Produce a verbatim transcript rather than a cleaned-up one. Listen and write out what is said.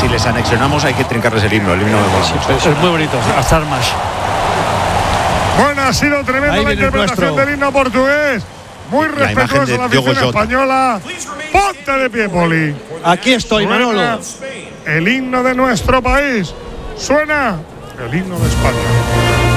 les anexionamos hay que trincarles el himno. El himno sí, es, es muy bonito, las armas. Bueno, ha sido tremenda la interpretación del himno portugués. Muy respetuosa la afición española. Ponte de pie, Poli. Aquí estoy, Suena Manolo. el himno de nuestro país. Suena el himno de España.